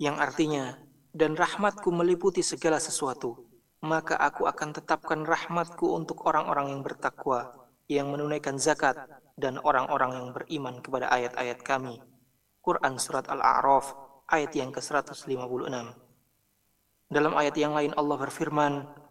yang artinya, dan rahmatku meliputi segala sesuatu, maka aku akan tetapkan rahmatku untuk orang-orang yang bertakwa, yang menunaikan zakat, dan orang-orang yang beriman kepada ayat-ayat kami. Quran Surat Al-A'raf, ayat yang ke-156. Dalam ayat yang lain Allah berfirman,